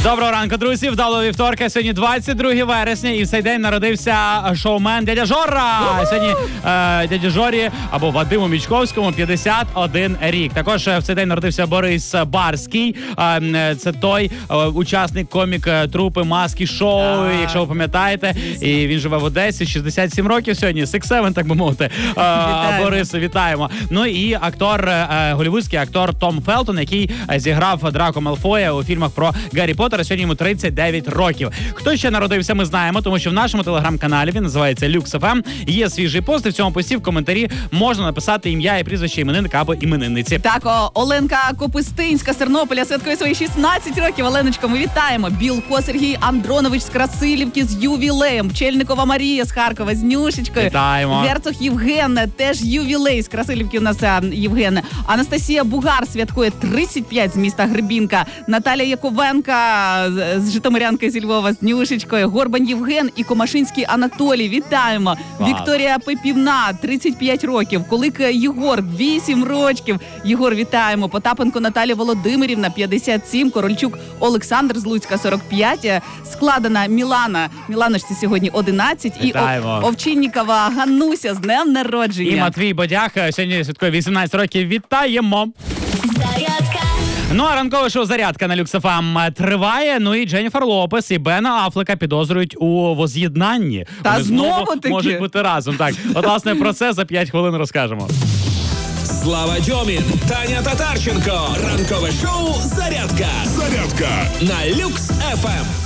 Доброго ранку, друзі. Вдалого вівторка. Сьогодні 22 вересня і в цей день народився шоумен дядя Жора. Сьогодні дяді Жорі або Вадиму Мічковському 51 рік. Також в цей день народився Борис Барський. Це той учасник комік трупи Маски Шоу, якщо ви пам'ятаєте. І він живе в Одесі, 67 років сьогодні, 6-7, так би мовити. Борис, вітаємо. Ну і актор, голлівудський актор Том Фелтон, який зіграв Драко Малфоя у фільмах про Гаррі Поттера. Сьогодні йому 39 років. Хто ще народився, ми знаємо, тому що в нашому телеграм-каналі, він називається Lux FM, є свіжий пост, і в цьому пості в коментарі можна написати ім'я і прізвище іменинника або іменинниці. Так, Оленка Копистинська з Тернополя святкує свої 16 років. Оленочко, ми вітаємо. Білко Сергій Андронович з Красилівки з ювілеєм. Пчельникова Марія з Харкова з Нюшечкою. Вітаємо. Герцог Євген, теж ювілей з Красилівки у нас Євген. Анастасія Бугар святкує 35 з міста Гребінка. Наталя Яковенка з Житомирянки зі Львова з Нюшечкою. Горбань Євген і Комашинський Анатолій. Вітаємо. Вау. Вікторія Пепівна, 35 років. Колик Єгор, 8 років. Єгор, вітаємо. Потапенко Наталія Володимирівна, 57. Корольчук Олександр з Луцька, 45. Складена Мілана. Міланочці сьогодні 11. Вітаємо. І Овчиннікова Гануся з днем народження. І Матвій Бодях сьогодні святкує 18 років. Вітаємо! Зарядка. Ну, а ранкове шоу «Зарядка» на Lux FM триває. Ну і Дженніфер Лопес і Бена Аффлека підозрюють у воз'єднанні. Та Вони знову-таки? можуть бути разом. Так, от, власне, про це за 5 хвилин розкажемо. Слава Дьомін, Таня Татарченко. Ранкове шоу «Зарядка». Зарядка на Lux FM.